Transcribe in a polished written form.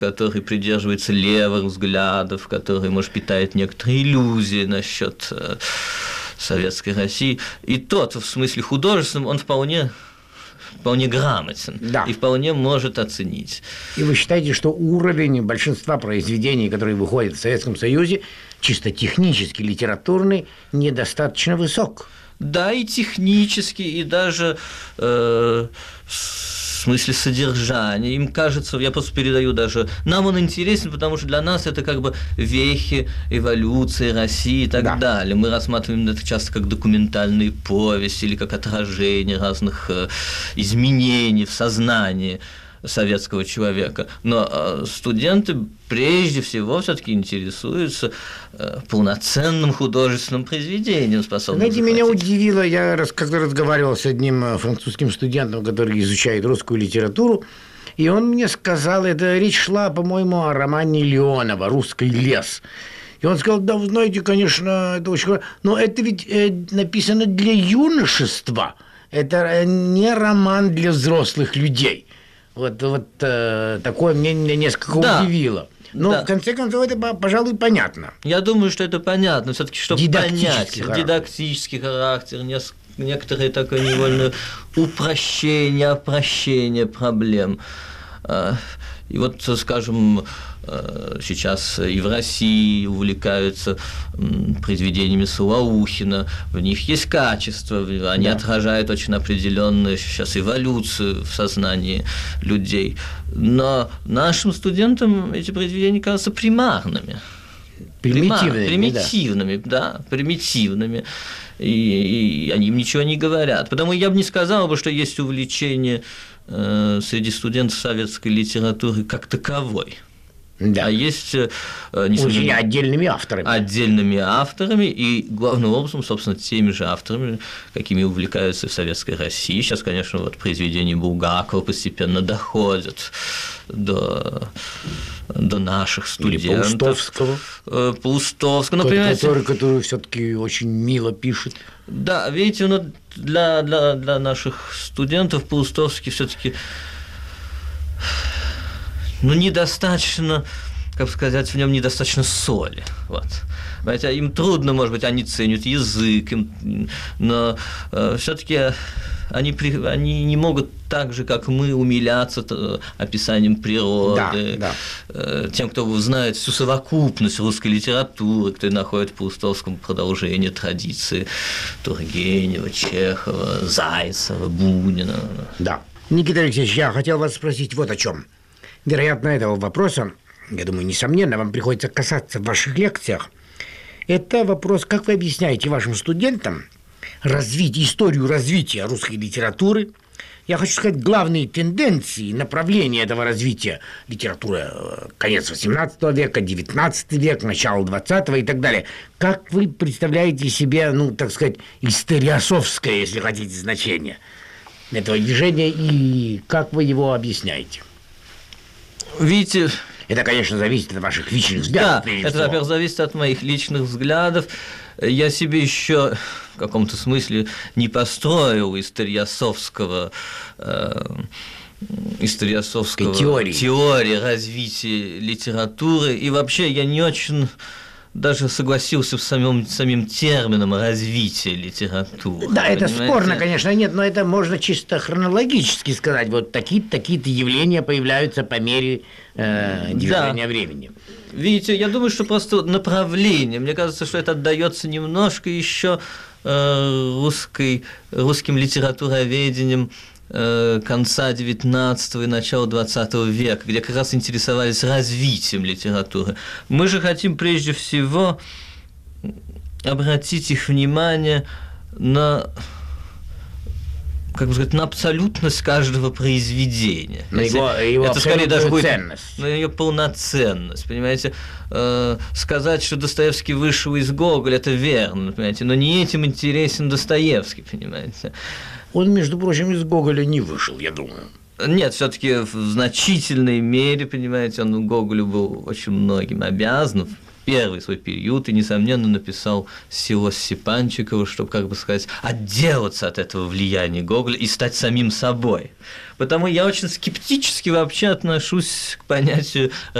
который придерживается левых взглядов, который, может, питает некоторые иллюзии насчет советской России. И тот, в смысле художественном, он вполне грамотен, да, и вполне может оценить. И вы считаете, что уровень большинства произведений, которые выходят в Советском Союзе, чисто технически, литературный, недостаточно высок? Да, и технически, и даже в смысле содержания. Им кажется, я просто передаю даже, нам он интересен, потому что для нас это как бы вехи эволюции России и так далее. Мы рассматриваем это часто как документальные повести или как отражение разных изменений в сознании советского человека. Но студенты прежде всего все-таки интересуются полноценным художественным произведением, способным Знаете, меня удивило, я когда разговаривал с одним французским студентом, который изучает русскую литературу, и он мне сказал, это речь шла, по-моему, о романе Леонова «Русский лес». И он сказал, да, вы знаете, конечно, это очень хорошо, но это ведь написано для юношества, это не роман для взрослых людей. Вот такое меня несколько удивило. Но в конце концов это, пожалуй, понятно. Я думаю, что это понятно. Все-таки, чтобы понять дидактический характер, некоторые такое невольное упрощение, опрощение проблем. И вот, скажем, сейчас и в России увлекаются произведениями Солоухина, в них есть качество, они отражают очень определенную сейчас эволюцию в сознании людей. Но нашим студентам эти произведения кажутся примарными. Примитивными. И они им ничего не говорят. Потому я бы не сказал, что есть увлечение среди студентов советской литературы как таковой. Да. А есть очень отдельными авторами и, главным образом, собственно, теми же авторами, какими увлекаются в Советской России. Сейчас, конечно, вот произведения Булгакова постепенно доходят до наших студентов. Или Паустовского. Который все-таки очень мило пишет. Да, видите, для наших студентов Паустовский все-таки недостаточно, как сказать, в нем недостаточно соли. Вот. Хотя им трудно, может быть, они ценят язык, но все-таки они не могут так же, как мы, умиляться описанием природы, тем, кто знает всю совокупность русской литературы, кто находит в Паустовском продолжение традиции Тургенева, Чехова, Зайцева, Бунина. Да. Никита Алексеевич, я хотел вас спросить вот о чем. Вероятно, этого вопроса, я думаю, несомненно, вам приходится касаться в ваших лекциях. Это вопрос, как вы объясняете вашим студентам историю развития русской литературы. Я хочу сказать, главные тенденции, направления этого развития литературы конец XVIII века, XIX век, начало XX и так далее. Как вы представляете себе, так сказать, историосовское, если хотите, значение этого движения, и как вы его объясняете? Видите, это, конечно, зависит от ваших личных взглядов. Да, это, во-первых, зависит от моих личных взглядов. Я себе еще в каком-то смысле не построил историосовской теории развития литературы. И вообще я не очень даже согласился с самим термином развития литературы. Да, это спорно, конечно, нет, но это можно чисто хронологически сказать. Вот такие-то явления появляются по мере движения времени. Видите, я думаю, что просто направление. Мне кажется, что это отдается немножко еще русским литературоведением конца XIX и начала XX века, где как раз интересовались развитием литературы. Мы же хотим прежде всего обратить их внимание на, как бы сказать, на абсолютность каждого произведения. Это скорее даже будет ценность. На ее полноценность, понимаете. Сказать, что Достоевский вышел из Гоголя, это верно, понимаете, но не этим интересен Достоевский, понимаете. Он, между прочим, из Гоголя не вышел, я думаю. Нет, все-таки в значительной мере, понимаете, он Гоголю был очень многим обязан. Первый свой период и, несомненно, написал «Село Степанчиково», чтобы, как бы сказать, отделаться от этого влияния Гоголя и стать самим собой. Потому я очень скептически вообще отношусь к понятию